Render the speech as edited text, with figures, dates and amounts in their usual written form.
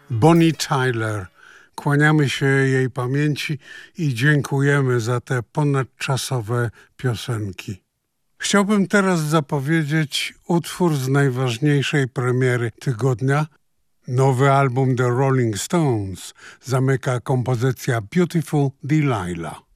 Bonnie Tyler. Kłaniamy się jej pamięci i dziękujemy za te ponadczasowe piosenki. Chciałbym teraz zapowiedzieć utwór z najważniejszej premiery tygodnia. Nowy album The Rolling Stones zamyka kompozycja Beautiful Delilah.